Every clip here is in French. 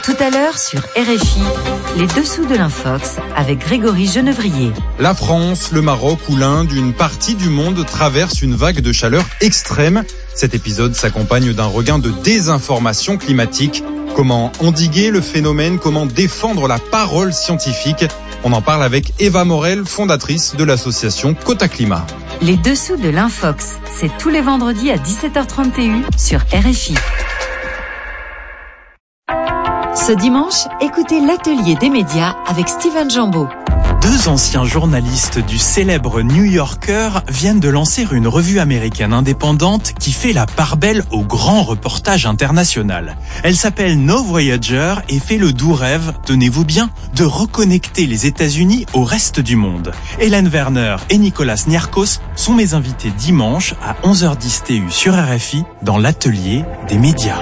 Tout à l'heure sur RFI, les dessous de l'Infox avec Grégory Genevrier. La France, le Maroc ou l'Inde, une partie du monde traverse une vague de chaleur extrême. Cet épisode s'accompagne d'un regain de désinformation climatique. Comment endiguer le phénomène? Comment défendre la parole scientifique? On en parle avec Eva Morel, fondatrice de l'association Quota Climat. Les dessous de l'Infox, c'est tous les vendredis à 17h30 TU sur RFI. Ce dimanche, écoutez l'atelier des médias avec Steven Jambeau. Deux anciens journalistes du célèbre New Yorker viennent de lancer une revue américaine indépendante qui fait la part belle au grand reportage international. Elle s'appelle No Voyager et fait le doux rêve, tenez-vous bien, de reconnecter les États-Unis au reste du monde. Hélène Werner et Nicolas Niarchos sont mes invités dimanche à 11h10 TU sur RFI dans l'atelier des médias.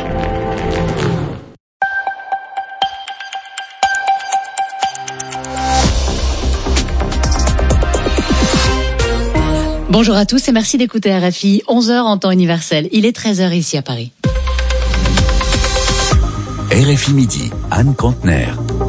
Bonjour à tous et merci d'écouter RFI, 11h en temps universel. Il est 13h ici à Paris. RFI Midi, Anne Contener.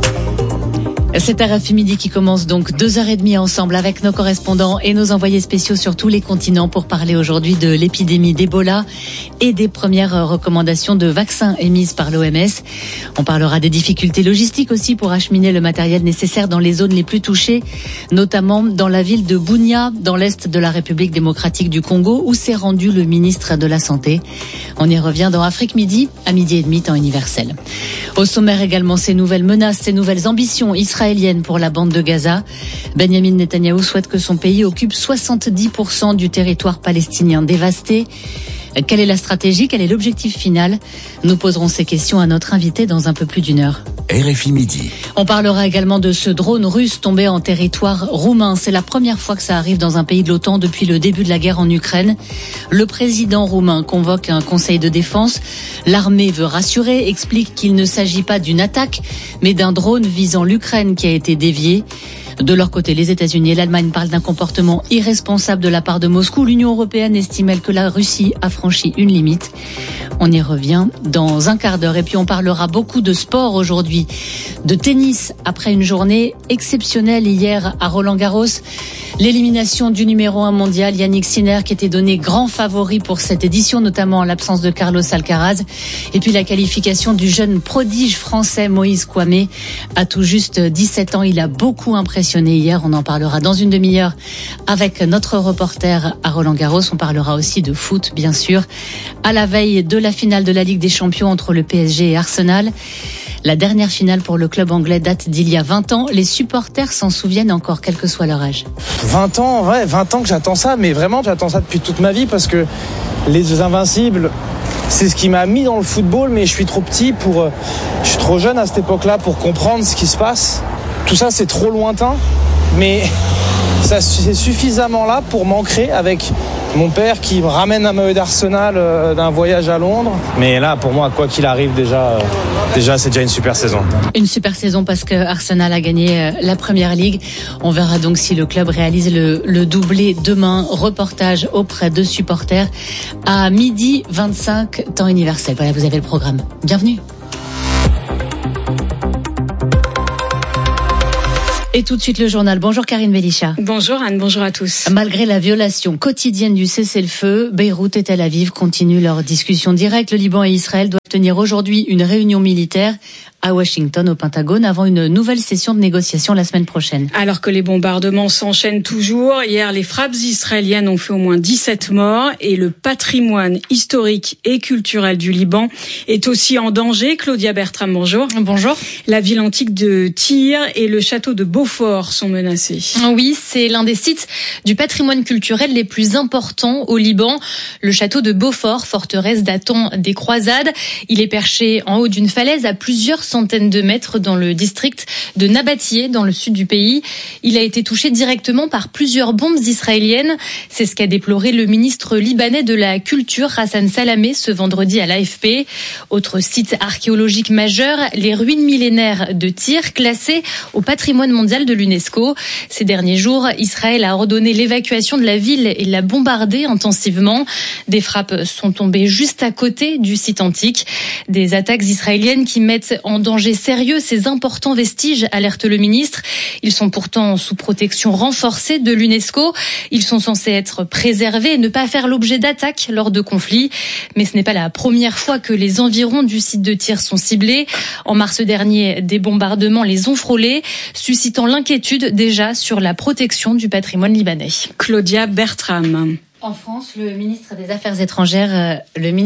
C'est RFI Midi qui commence donc 2h30 ensemble avec nos correspondants et nos envoyés spéciaux sur tous les continents pour parler aujourd'hui de l'épidémie d'Ebola et des premières recommandations de vaccins émises par l'OMS. On parlera des difficultés logistiques aussi pour acheminer le matériel nécessaire dans les zones les plus touchées, notamment dans la ville de Bunia, dans l'est de la République démocratique du Congo, où s'est rendu le ministre de la Santé. On y revient dans Afrique Midi, à 12h30 temps universel. Au sommaire également, ces nouvelles menaces, ces nouvelles ambitions israéliennes pour la bande de Gaza. Benjamin Netanyahou souhaite que son pays occupe 70% du territoire palestinien dévasté. Quelle est la stratégie? Quel est l'objectif final? Nous poserons ces questions à notre invité dans un peu plus d'une heure. RFI Midi. On parlera également de ce drone russe tombé en territoire roumain. C'est la première fois que ça arrive dans un pays de l'OTAN depuis le début de la guerre en Ukraine. Le président roumain convoque un conseil de défense. L'armée veut rassurer, explique qu'il ne s'agit pas d'une attaque, mais d'un drone visant l'Ukraine qui a été dévié. De leur côté, les États-Unis et l'Allemagne parlent d'un comportement irresponsable de la part de Moscou. L'Union européenne estime que la Russie a franchi une limite. On y revient dans un quart d'heure. Et puis on parlera beaucoup de sport aujourd'hui, de tennis après une journée exceptionnelle hier à Roland-Garros. L'élimination du numéro 1 mondial, Yannick Sinner, qui était donné grand favori pour cette édition, notamment en l'absence de Carlos Alcaraz. Et puis la qualification du jeune prodige français Moïse Kouamé. À tout juste 17 ans, il a beaucoup impressionné hier. On en parlera dans une demi-heure avec notre reporter à Roland-Garros. On parlera aussi de foot, bien sûr, à la veille de la finale de la Ligue des Champions entre le PSG et Arsenal. La dernière finale pour le club anglais date d'il y a 20 ans. Les supporters s'en souviennent encore, quel que soit leur âge. 20 ans, ouais, 20 ans que j'attends ça, mais vraiment j'attends ça depuis toute ma vie parce que les Invincibles, c'est ce qui m'a mis dans le football, mais je suis trop petit je suis trop jeune à cette époque-là pour comprendre ce qui se passe. Tout ça, c'est trop lointain, mais ça, c'est suffisamment là pour m'ancrer avec mon père qui me ramène un maillot d'Arsenal d'un voyage à Londres. Mais là, pour moi, quoi qu'il arrive, déjà, c'est déjà une super saison. Une super saison parce que Arsenal a gagné la Première Ligue. On verra donc si le club réalise le doublé demain. Reportage auprès de supporters à 12h25 temps universel. Voilà, vous avez le programme. Bienvenue. Et tout de suite le journal. Bonjour Karine Belisha. Bonjour Anne, bonjour à tous. Malgré la violation quotidienne du cessez-le-feu, Beyrouth et Tel Aviv continuent leurs discussions directes. Le Liban et Israël doivent tenir aujourd'hui une réunion militaire à Washington, au Pentagone, avant une nouvelle session de négociation la semaine prochaine. Alors que les bombardements s'enchaînent toujours, hier les frappes israéliennes ont fait au moins 17 morts et le patrimoine historique et culturel du Liban est aussi en danger. Claudia Bertram, bonjour. Bonjour. La ville antique de Tyr et le château de Beaufort sont menacés. Oui, c'est l'un des sites du patrimoine culturel les plus importants au Liban. Le château de Beaufort, forteresse datant des croisades. Il est perché en haut d'une falaise à plusieurs centaines de mètres dans le district de Nabatieh, dans le sud du pays. Il a été touché directement par plusieurs bombes israéliennes. C'est ce qu'a déploré le ministre libanais de la Culture, Hassan Salameh, ce vendredi à l'AFP. Autre site archéologique majeur, les ruines millénaires de Tyr, classées au patrimoine mondial de l'UNESCO. Ces derniers jours, Israël a ordonné l'évacuation de la ville et l'a bombardée intensivement. Des frappes sont tombées juste à côté du site antique. Des attaques israéliennes qui mettent en danger sérieux ces importants vestiges, alerte le ministre. Ils sont pourtant sous protection renforcée de l'UNESCO. Ils sont censés être préservés et ne pas faire l'objet d'attaques lors de conflits. Mais ce n'est pas la première fois que les environs du site de tir sont ciblés. En mars dernier, des bombardements les ont frôlés, suscitant l'inquiétude déjà sur la protection du patrimoine libanais. Claudia Bertram. En France, le ministre des Affaires étrangères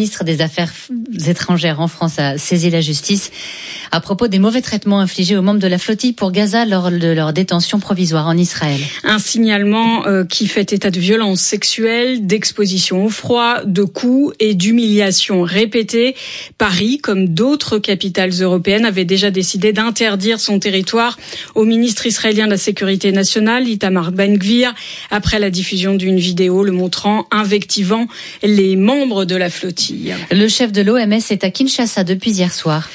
en France a saisi la justice à propos des mauvais traitements infligés aux membres de la flottille pour Gaza lors de leur détention provisoire en Israël. Un signalement qui fait état de violences sexuelles, d'exposition au froid, de coups et d'humiliations répétées. Paris, comme d'autres capitales européennes, avait déjà décidé d'interdire son territoire au ministre israélien de la Sécurité nationale, Itamar Ben-Gvir, après la diffusion d'une vidéo le montrant invectivant les membres de la flottille. Le chef de l'OMS est à Kinshasa depuis hier soir.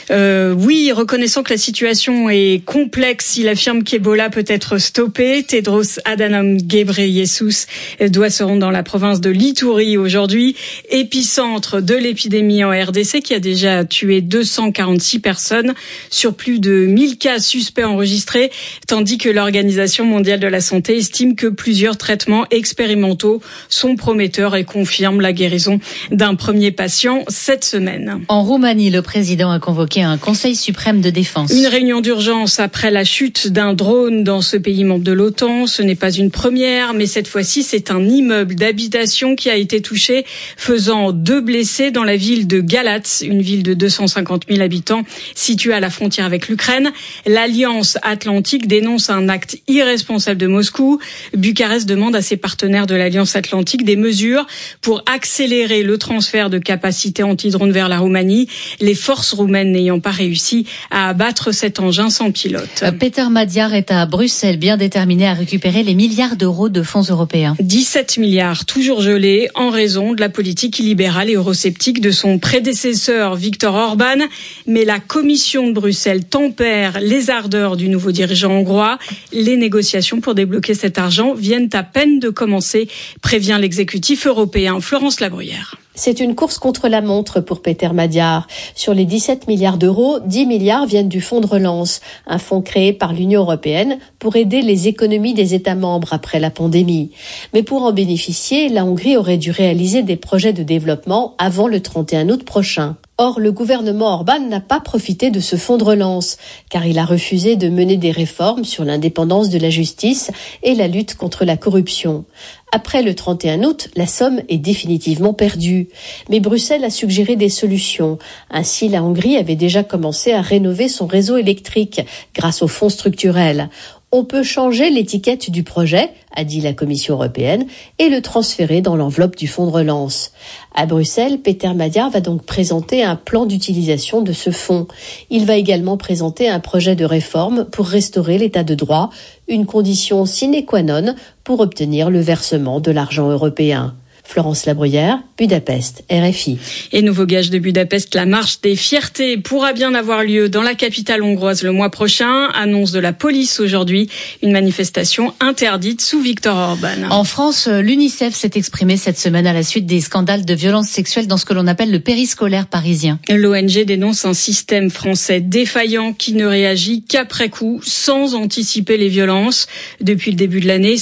Oui, reconnaissant que la situation est complexe, il affirme qu'Ebola peut être stoppé. Tedros Adhanom Ghebreyesus doit se rendre dans la province de l'Ituri aujourd'hui, épicentre de l'épidémie en RDC qui a déjà tué 246 personnes sur plus de 1000 cas suspects enregistrés, tandis que l'Organisation mondiale de la santé estime que plusieurs traitements expérimentaux sont prometteurs et confirment la guérison d'un premier patient cette semaine. En Roumanie, le président a convoqué un Conseil suprême de défense. Une réunion d'urgence après la chute d'un drone dans ce pays membre de l'OTAN. Ce n'est pas une première, mais cette fois-ci, c'est un immeuble d'habitation qui a été touché, faisant 2 blessés dans la ville de Galatz, une ville de 250 000 habitants située à la frontière avec l'Ukraine. L'Alliance Atlantique dénonce un acte irresponsable de Moscou. Bucarest demande à ses partenaires de l'Alliance Atlantique des mesures pour accélérer le transfert de capacités anti-drone vers la Roumanie, les forces roumaines n'ayant pas réussi à abattre cet engin sans pilote. Peter Madiar est à Bruxelles, bien déterminé à récupérer les milliards d'euros de fonds européens. 17 milliards, toujours gelés, en raison de la politique illibérale et eurosceptique de son prédécesseur Viktor Orban. Mais la Commission de Bruxelles tempère les ardeurs du nouveau dirigeant hongrois. Les négociations pour débloquer cet argent viennent à peine de commencer, prévient l'exécutif européen. Florence Labruyère. C'est une course contre la montre pour Peter Madiar. Sur les 17 milliards d'euros, 10 milliards viennent du fonds de relance, un fonds créé par l'Union européenne pour aider les économies des États membres après la pandémie. Mais pour en bénéficier, la Hongrie aurait dû réaliser des projets de développement avant le 31 août prochain. Or, le gouvernement Orban n'a pas profité de ce fonds de relance, car il a refusé de mener des réformes sur l'indépendance de la justice et la lutte contre la corruption. Après le 31 août, la somme est définitivement perdue. Mais Bruxelles a suggéré des solutions. Ainsi, la Hongrie avait déjà commencé à rénover son réseau électrique grâce aux fonds structurels. On peut changer l'étiquette du projet, a dit la Commission européenne, et le transférer dans l'enveloppe du fonds de relance. À Bruxelles, Peter Madiar va donc présenter un plan d'utilisation de ce fonds. Il va également présenter un projet de réforme pour restaurer l'état de droit, une condition sine qua non pour obtenir le versement de l'argent européen. Florence Labruyère, Budapest, RFI. Et nouveau gage de Budapest, la marche des fiertés pourra bien avoir lieu dans la capitale hongroise le mois prochain. Annonce de la police aujourd'hui, une manifestation interdite sous Viktor Orban. En France, l'UNICEF s'est exprimé cette semaine à la suite des scandales de violences sexuelles dans ce que l'on appelle le périscolaire parisien. L'ONG dénonce un système français défaillant qui ne réagit qu'après coup, sans anticiper les violences. Depuis le début de l'année,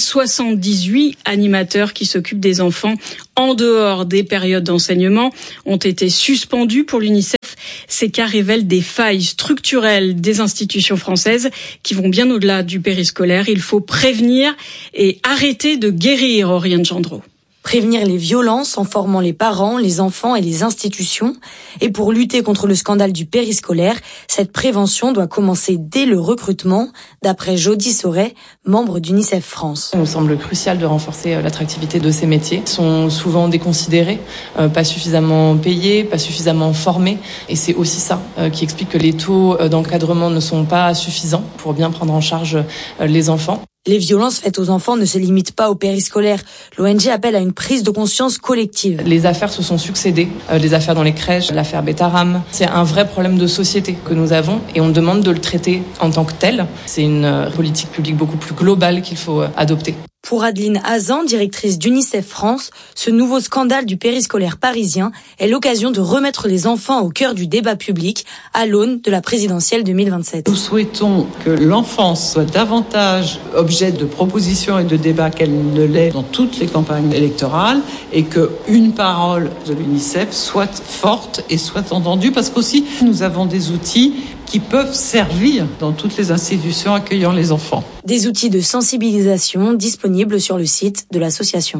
78 animateurs qui s'occupent des enfants en dehors des périodes d'enseignement ont été suspendus pour l'UNICEF. Ces cas révèlent des failles structurelles des institutions françaises qui vont bien au-delà du périscolaire. Il faut prévenir et arrêter de guérir, Oriane Gendreau. Prévenir les violences en formant les parents, les enfants et les institutions. Et pour lutter contre le scandale du périscolaire, cette prévention doit commencer dès le recrutement, d'après Jody Sauret, membre d'UNICEF France. Il nous semble crucial de renforcer l'attractivité de ces métiers. Ils sont souvent déconsidérés, pas suffisamment payés, pas suffisamment formés. Et c'est aussi ça qui explique que les taux d'encadrement ne sont pas suffisants pour bien prendre en charge les enfants. Les violences faites aux enfants ne se limitent pas au périscolaire. L'ONG appelle à une prise de conscience collective. Les affaires se sont succédées, les affaires dans les crèches, l'affaire Betaram. C'est un vrai problème de société que nous avons et on demande de le traiter en tant que tel. C'est une politique publique beaucoup plus globale qu'il faut adopter. Pour Adeline Hazan, directrice d'UNICEF France, ce nouveau scandale du périscolaire parisien est l'occasion de remettre les enfants au cœur du débat public à l'aune de la présidentielle 2027. Nous souhaitons que l'enfance soit davantage objet de propositions et de débats qu'elle ne l'est dans toutes les campagnes électorales et qu'une parole de l'UNICEF soit forte et soit entendue parce qu'aussi nous avons des outils qui peuvent servir dans toutes les institutions accueillant les enfants. Des outils de sensibilisation disponibles sur le site de l'association.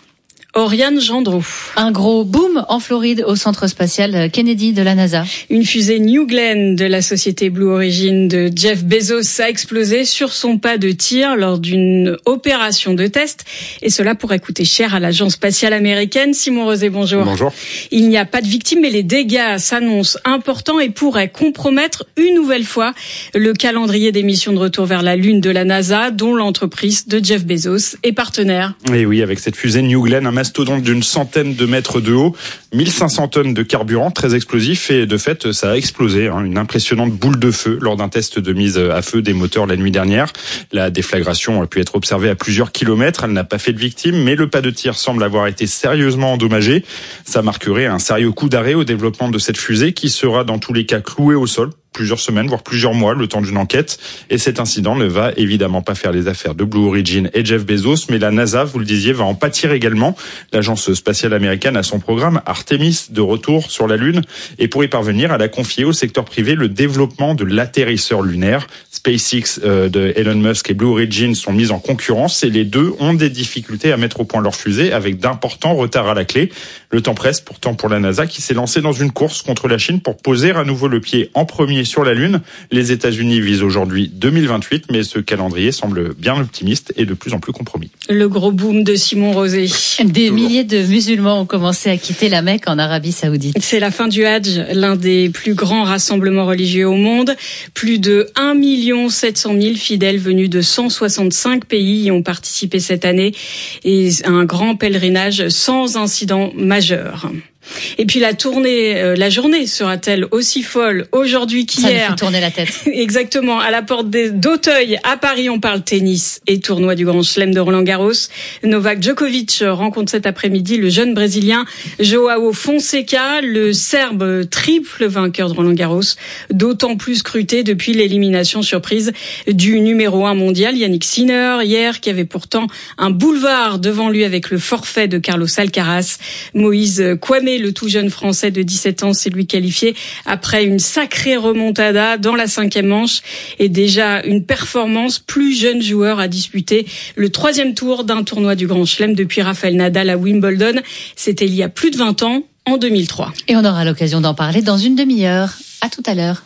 Oriane Gendreau. Un gros boom en Floride au centre spatial Kennedy de la NASA. Une fusée New Glenn de la société Blue Origin de Jeff Bezos a explosé sur son pas de tir lors d'une opération de test. Et cela pourrait coûter cher à l'agence spatiale américaine. Simon Rosé, bonjour. Bonjour. Il n'y a pas de victimes, mais les dégâts s'annoncent importants et pourraient compromettre une nouvelle fois le calendrier des missions de retour vers la Lune de la NASA, dont l'entreprise de Jeff Bezos est partenaire. Et oui, avec cette fusée New Glenn, un mastodonte d'une centaine de mètres de haut, 1500 tonnes de carburant, très explosif, et de fait, ça a explosé, une impressionnante boule de feu lors d'un test de mise à feu des moteurs la nuit dernière. La déflagration a pu être observée à plusieurs kilomètres, elle n'a pas fait de victimes, mais le pas de tir semble avoir été sérieusement endommagé. Ça marquerait un sérieux coup d'arrêt au développement de cette fusée qui sera dans tous les cas clouée au sol plusieurs semaines, voire plusieurs mois, le temps d'une enquête. Et cet incident ne va évidemment pas faire les affaires de Blue Origin et Jeff Bezos, mais la NASA, vous le disiez, va en pâtir également. L'agence spatiale américaine a son programme Artemis de retour sur la Lune. Et pour y parvenir, elle a confié au secteur privé le développement de l'atterrisseur lunaire. SpaceX de Elon Musk et Blue Origin sont mis en concurrence et les deux ont des difficultés à mettre au point leur fusée avec d'importants retards à la clé. Le temps presse pourtant pour la NASA qui s'est lancée dans une course contre la Chine pour poser à nouveau le pied en premier sur la Lune. Les États-Unis visent aujourd'hui 2028, mais ce calendrier semble bien optimiste et de plus en plus compromis. Le gros boom de Simon Rosé. Des milliers de musulmans ont commencé à quitter la Mecque en Arabie Saoudite. C'est la fin du Hadj, l'un des plus grands rassemblements religieux au monde. Plus de 1 700 000 fidèles venus de 165 pays y ont participé cette année et un grand pèlerinage sans incident majeur. Et puis la journée sera-t-elle aussi folle aujourd'hui qu'hier? Ça me fait tourner la tête. Exactement. À la porte d'Auteuil, à Paris, on parle tennis et tournoi du Grand Chelem de Roland-Garros. Novak Djokovic rencontre cet après-midi le jeune Brésilien Joao Fonseca, le Serbe triple vainqueur de Roland-Garros, d'autant plus scruté depuis l'élimination surprise du numéro 1 mondial Yannick Sinner hier, qui avait pourtant un boulevard devant lui avec le forfait de Carlos Alcaraz. Moïse Kouamé, le tout jeune Français de 17 ans, s'est lui qualifié après une sacrée remontada dans la 5e manche et déjà une performance. Plus jeune joueur à disputer le 3e tour d'un tournoi du Grand Chelem depuis Rafael Nadal à Wimbledon. C'était il y a plus de 20 ans, en 2003. Et on aura l'occasion d'en parler dans une demi-heure. À tout à l'heure.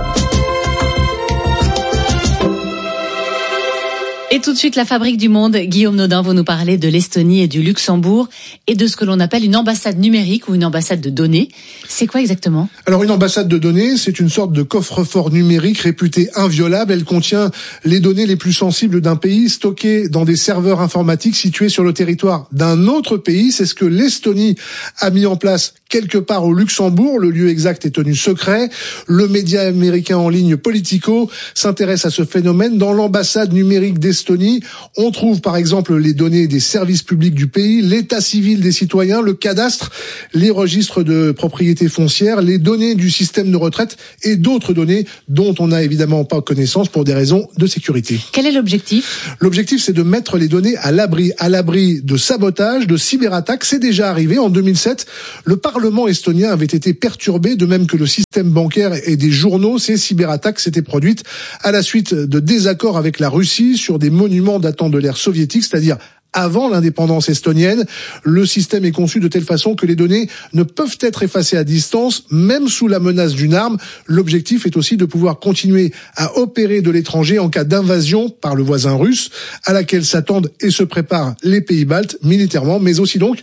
Et tout de suite, la fabrique du monde. Guillaume Nodin, vous nous parlez de l'Estonie et du Luxembourg et de ce que l'on appelle une ambassade numérique ou une ambassade de données. C'est quoi exactement? Alors, une ambassade de données, c'est une sorte de coffre-fort numérique réputé inviolable. Elle contient les données les plus sensibles d'un pays stockées dans des serveurs informatiques situés sur le territoire d'un autre pays. C'est ce que l'Estonie a mis en place quelque part au Luxembourg. Le lieu exact est tenu secret. Le média américain en ligne Politico s'intéresse à ce phénomène. Dans l'ambassade numérique d'Estonie, on trouve par exemple les données des services publics du pays, l'état civil des citoyens, le cadastre, les registres de propriété foncière, les données du système de retraite et d'autres données dont on n'a évidemment pas connaissance pour des raisons de sécurité. Quel est l'objectif? L'objectif, c'est de mettre les données à l'abri de sabotage, de cyberattaques. C'est déjà arrivé en 2007. Le Parlement estonien avait été perturbé, de même que le système bancaire et des journaux. Ces cyberattaques s'étaient produites à la suite de désaccords avec la Russie sur des monuments datant de l'ère soviétique, c'est-à-dire avant l'indépendance estonienne. Le système est conçu de telle façon que les données ne peuvent être effacées à distance, même sous la menace d'une arme. L'objectif est aussi de pouvoir continuer à opérer de l'étranger en cas d'invasion par le voisin russe, à laquelle s'attendent et se préparent les pays baltes militairement, mais aussi donc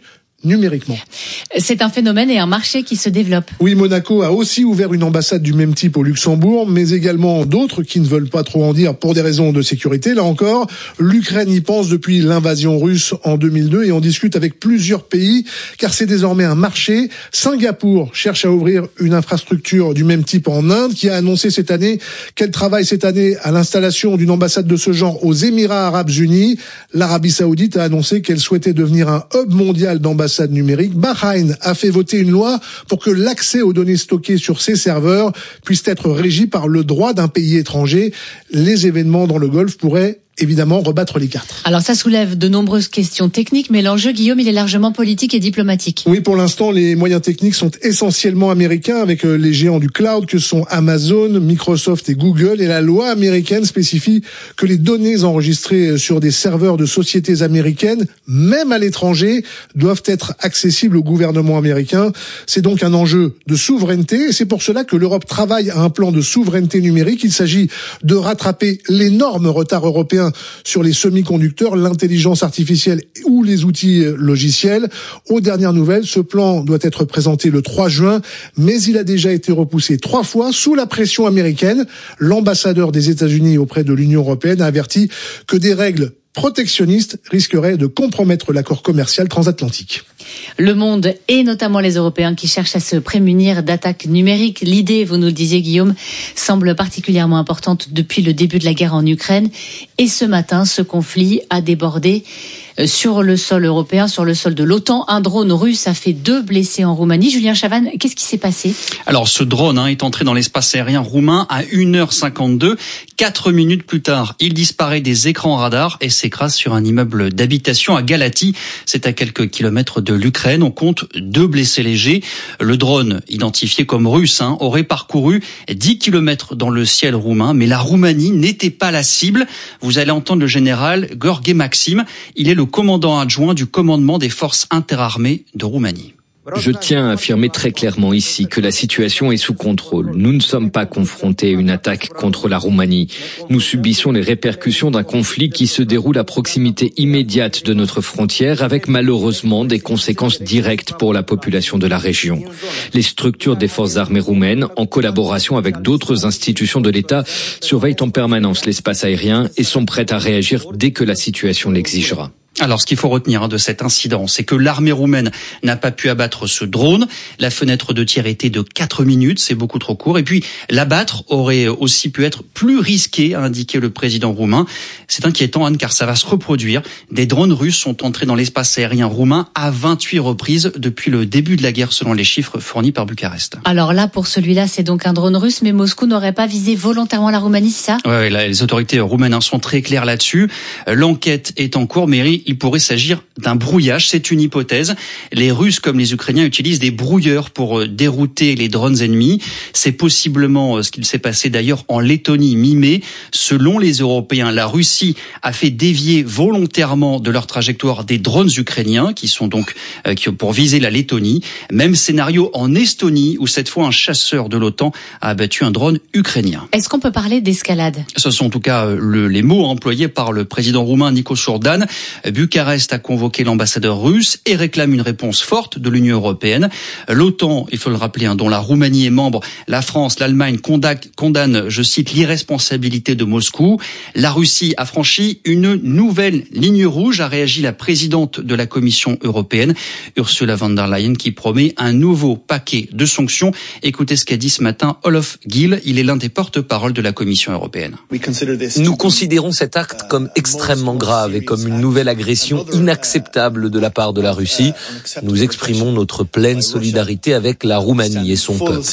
numériquement. C'est un phénomène et un marché qui se développe. Oui, Monaco a aussi ouvert une ambassade du même type au Luxembourg, mais également d'autres qui ne veulent pas trop en dire pour des raisons de sécurité. Là encore, l'Ukraine y pense depuis l'invasion russe en 2002 et on discute avec plusieurs pays car c'est désormais un marché. Singapour cherche à ouvrir une infrastructure du même type en Inde, qui a annoncé cette année qu'elle travaille cette année à l'installation d'une ambassade de ce genre aux Émirats Arabes Unis. L'Arabie Saoudite a annoncé qu'elle souhaitait devenir un hub mondial d'ambassades numérique. Bahreïn a fait voter une loi pour que l'accès aux données stockées sur ses serveurs puisse être régi par le droit d'un pays étranger. Les événements dans le Golfe pourraient évidemment rebattre les cartes. Alors ça soulève de nombreuses questions techniques, mais l'enjeu, Guillaume, il est largement politique et diplomatique. Oui, pour l'instant, les moyens techniques sont essentiellement américains avec les géants du cloud que sont Amazon, Microsoft et Google. Et la loi américaine spécifie que les données enregistrées sur des serveurs de sociétés américaines, même à l'étranger, doivent être accessibles au gouvernement américain. C'est donc un enjeu de souveraineté et c'est pour cela que l'Europe travaille à un plan de souveraineté numérique. Il s'agit de rattraper l'énorme retard européen sur les semi-conducteurs, l'intelligence artificielle ou les outils logiciels. Aux dernières nouvelles, ce plan doit être présenté le 3 juin, mais il a déjà été repoussé 3 fois sous la pression américaine. L'ambassadeur des États-Unis auprès de l'Union européenne a averti que des règles protectionnistes risqueraient de compromettre l'accord commercial transatlantique. Le monde, et notamment les Européens, qui cherchent à se prémunir d'attaques numériques. L'idée, vous nous le disiez Guillaume, semble particulièrement importante depuis le début de la guerre en Ukraine. Et ce matin, ce conflit a débordé sur le sol européen, sur le sol de l'OTAN. Un drone russe a fait 2 blessés en Roumanie. Julien Chavannes, qu'est-ce qui s'est passé ? Alors ce drone est entré dans l'espace aérien roumain à 1h52. 4 minutes plus tard, il disparaît des écrans radars et s'écrase sur un immeuble d'habitation à Galatie. C'est à quelques kilomètres de l'Ukraine. On compte 2 blessés légers. Le drone, identifié comme russe, aurait parcouru 10 kilomètres dans le ciel roumain. Mais la Roumanie n'était pas la cible. Vous allez entendre le général Gheorghe Maxim. Il est le commandant adjoint du commandement des forces interarmées de Roumanie. Je tiens à affirmer très clairement ici que la situation est sous contrôle. Nous ne sommes pas confrontés à une attaque contre la Roumanie. Nous subissons les répercussions d'un conflit qui se déroule à proximité immédiate de notre frontière avec malheureusement des conséquences directes pour la population de la région. Les structures des forces armées roumaines, en collaboration avec d'autres institutions de l'État, surveillent en permanence l'espace aérien et sont prêtes à réagir dès que la situation l'exigera. Alors, ce qu'il faut retenir de cet incident, c'est que l'armée roumaine n'a pas pu abattre ce drone. La fenêtre de tir était de 4 minutes, c'est beaucoup trop court. Et puis, l'abattre aurait aussi pu être plus risqué, a indiqué le président roumain. C'est inquiétant, Anne, car ça va se reproduire. Des drones russes sont entrés dans l'espace aérien roumain à 28 reprises depuis le début de la guerre, selon les chiffres fournis par Bucarest. Alors là, pour celui-là, c'est donc un drone russe, mais Moscou n'aurait pas visé volontairement la Roumanie, c'est ça ? Oui, les autorités roumaines sont très claires là-dessus. L'enquête est en cours, mais il pourrait s'agir d'un brouillage, c'est une hypothèse. Les Russes comme les Ukrainiens utilisent des brouilleurs pour dérouter les drones ennemis. C'est possiblement ce qu'il s'est passé d'ailleurs en Lettonie mi-mai. Selon les Européens, la Russie a fait dévier volontairement de leur trajectoire des drones ukrainiens qui sont donc pour viser la Lettonie. Même scénario en Estonie où cette fois un chasseur de l'OTAN a abattu un drone ukrainien. Est-ce qu'on peut parler d'escalade ? Ce sont en tout cas les mots employés par le président roumain Nicu Șordan. Bucarest a convoqué l'ambassadeur russe et réclame une réponse forte de l'Union européenne. L'OTAN, il faut le rappeler, dont la Roumanie est membre, la France, l'Allemagne condamnent, je cite, l'irresponsabilité de Moscou. La Russie a franchi une nouvelle ligne rouge, a réagi la présidente de la Commission européenne, Ursula von der Leyen, qui promet un nouveau paquet de sanctions. Écoutez ce qu'a dit ce matin Olof Gill, il est l'un des porte-parole de la Commission européenne. Nous considérons cet acte comme extrêmement grave et comme une nouvelle agression inacceptable de la part de la Russie. Nous exprimons notre pleine solidarité avec la Roumanie et son peuple.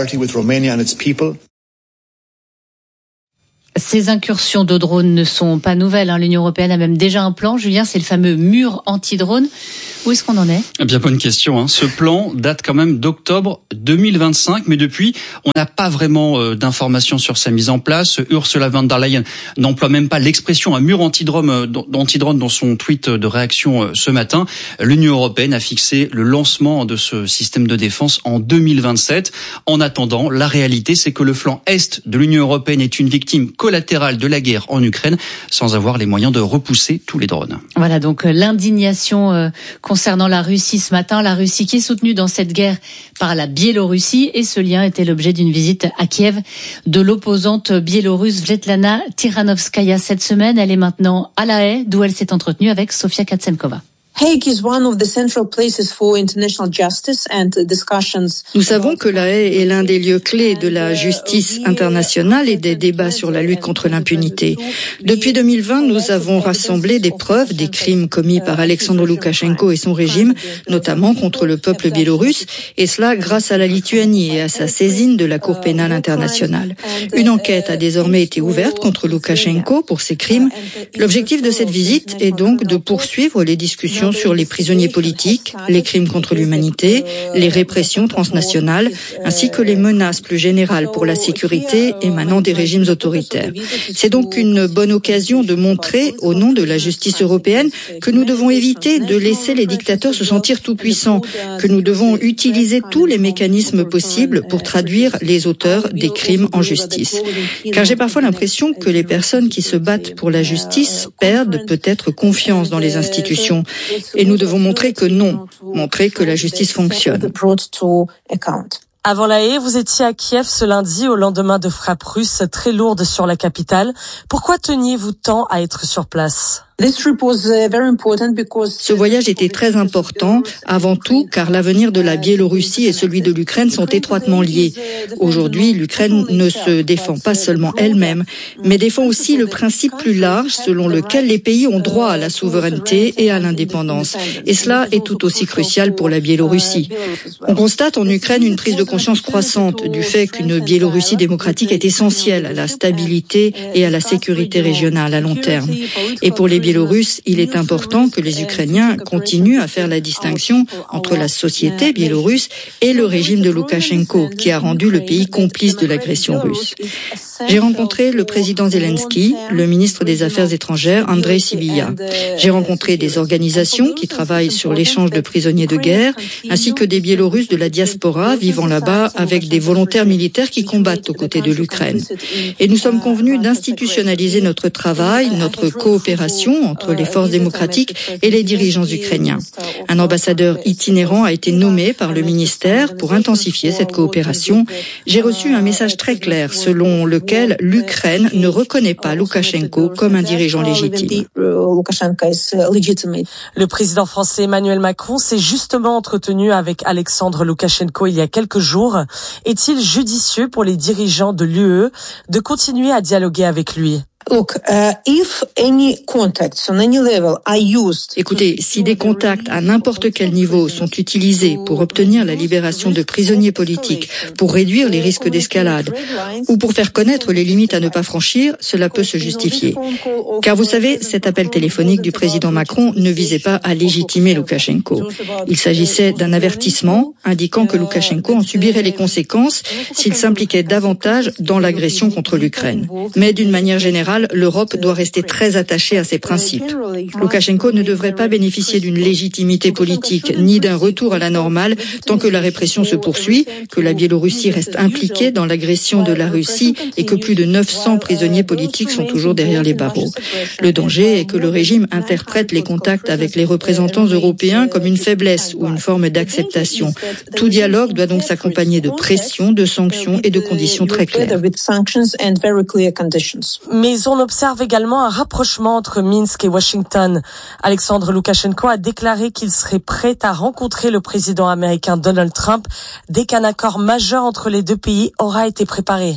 Ces incursions de drones ne sont pas nouvelles. L'Union européenne a même déjà un plan. Julien, c'est le fameux mur anti-drone. Où est-ce qu'on en est ? Bien, bonne question. Ce plan date quand même d'octobre 2025, mais depuis, on n'a pas vraiment d'informations sur sa mise en place. Ursula von der Leyen n'emploie même pas l'expression un mur anti-drone dans son tweet de réaction ce matin. L'Union européenne a fixé le lancement de ce système de défense en 2027. En attendant, la réalité, c'est que le flanc est de l'Union européenne est une victime collatérale de la guerre en Ukraine sans avoir les moyens de repousser tous les drones. Voilà donc l'indignation concernant la Russie ce matin. La Russie qui est soutenue dans cette guerre par la Biélorussie, et ce lien était l'objet d'une visite à Kiev de l'opposante biélorusse Svetlana Tikhanovskaya cette semaine. Elle est maintenant à La Haye, d'où elle s'est entretenue avec Sofia Katsenkova. Nous savons que La Haye est l'un des lieux clés de la justice internationale et des débats sur la lutte contre l'impunité. Depuis 2020, nous avons rassemblé des preuves des crimes commis par Alexandre Loukachenko et son régime, notamment contre le peuple biélorusse, et cela grâce à la Lituanie et à sa saisine de la Cour pénale internationale. Une enquête a désormais été ouverte contre Loukachenko pour ces crimes. L'objectif de cette visite est donc de poursuivre les discussions sur les prisonniers politiques, les crimes contre l'humanité, les répressions transnationales, ainsi que les menaces plus générales pour la sécurité émanant des régimes autoritaires. C'est donc une bonne occasion de montrer, au nom de la justice européenne, que nous devons éviter de laisser les dictateurs se sentir tout-puissants, que nous devons utiliser tous les mécanismes possibles pour traduire les auteurs des crimes en justice. Car j'ai parfois l'impression que les personnes qui se battent pour la justice perdent peut-être confiance dans les institutions. Et nous devons montrer que non, montrer que la justice fonctionne. Avant La Haye, vous étiez à Kiev ce lundi au lendemain de frappes russes très lourdes sur la capitale. Pourquoi teniez-vous tant à être sur place ? Ce voyage était très important, avant tout car l'avenir de la Biélorussie et celui de l'Ukraine sont étroitement liés. Aujourd'hui, l'Ukraine ne se défend pas seulement elle-même, mais défend aussi le principe plus large selon lequel les pays ont droit à la souveraineté et à l'indépendance. Et cela est tout aussi crucial pour la Biélorussie. On constate en Ukraine une prise de conscience croissante du fait qu'une Biélorussie démocratique est essentielle à la stabilité et à la sécurité régionale à long terme. Et pour les Biélorusses, il est important que les Ukrainiens continuent à faire la distinction entre la société biélorusse et le régime de Loukachenko, qui a rendu le pays complice de l'agression russe. J'ai rencontré le président Zelensky, le ministre des Affaires étrangères, Andrei Sybiha. J'ai rencontré des organisations qui travaillent sur l'échange de prisonniers de guerre, ainsi que des Biélorusses de la diaspora vivant là-bas avec des volontaires militaires qui combattent aux côtés de l'Ukraine. Et nous sommes convenus d'institutionnaliser notre travail, notre coopération entre les forces démocratiques et les dirigeants ukrainiens. Un ambassadeur itinérant a été nommé par le ministère pour intensifier cette coopération. J'ai reçu un message très clair selon lequel l'Ukraine ne reconnaît pas Loukachenko comme un dirigeant légitime. Le président français Emmanuel Macron s'est justement entretenu avec Alexandre Loukachenko il y a quelques jours. Est-il judicieux pour les dirigeants de l'UE de continuer à dialoguer avec lui ? Écoutez, si des contacts à n'importe quel niveau sont utilisés pour obtenir la libération de prisonniers politiques, pour réduire les risques d'escalade ou pour faire connaître les limites à ne pas franchir, cela peut se justifier. Car vous savez, cet appel téléphonique du président Macron ne visait pas à légitimer Loukachenko. Il s'agissait d'un avertissement indiquant que Loukachenko en subirait les conséquences s'il s'impliquait davantage dans l'agression contre l'Ukraine. Mais d'une manière générale, l'Europe doit rester très attachée à ses principes. Loukachenko ne devrait pas bénéficier d'une légitimité politique ni d'un retour à la normale tant que la répression se poursuit, que la Biélorussie reste impliquée dans l'agression de la Russie et que plus de 900 prisonniers politiques sont toujours derrière les barreaux. Le danger est que le régime interprète les contacts avec les représentants européens comme une faiblesse ou une forme d'acceptation. Tout dialogue doit donc s'accompagner de pression, de sanctions et de conditions très claires. Mais on observe également un rapprochement entre Minsk et Washington. Alexandre Loukachenko a déclaré qu'il serait prêt à rencontrer le président américain Donald Trump dès qu'un accord majeur entre les deux pays aura été préparé.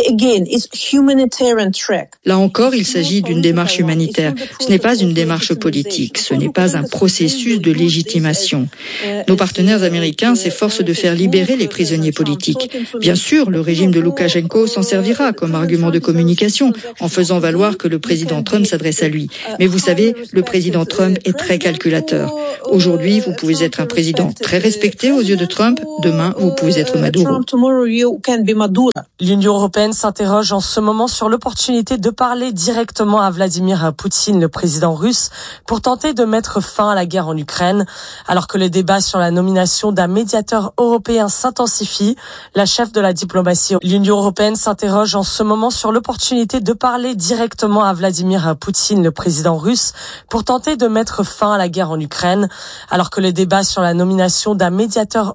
Là encore, il s'agit d'une démarche humanitaire. Ce n'est pas une démarche politique. Ce n'est pas un processus de légitimation. Nos partenaires américains s'efforcent de faire libérer les prisonniers politiques. Bien sûr, le régime de Loukachenko s'en servira comme argument de communication en faisant faisant valoir que le président Trump s'adresse à lui. Mais vous savez, le président Trump est très calculateur. Aujourd'hui, vous pouvez être un président très respecté aux yeux de Trump. Demain, vous pouvez être Maduro. L'Union européenne s'interroge en ce moment sur l'opportunité de parler directement à Vladimir Poutine, le président russe, pour tenter de mettre fin à la guerre en Ukraine. Alors que les débats sur la nomination d'un médiateur européen s'intensifient, la chef de la diplomatie, l'Union européenne s'interroge en ce moment sur l'opportunité de parler directement à Vladimir Poutine, le président russe, pour tenter de mettre fin à la guerre en Ukraine. Alors que les débats sur la nomination d'un médiateur